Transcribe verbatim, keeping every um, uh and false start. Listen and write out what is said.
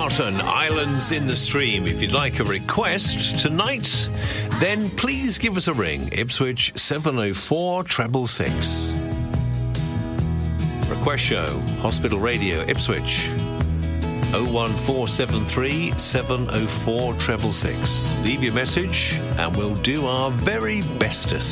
Martin, Islands in the Stream. If you'd like a request tonight, then please give us a ring. Ipswich seven oh four, treble six. Request show, Hospital Radio, Ipswich oh one four seven three, seven oh four, treble six. Leave your message and we'll do our very bestest.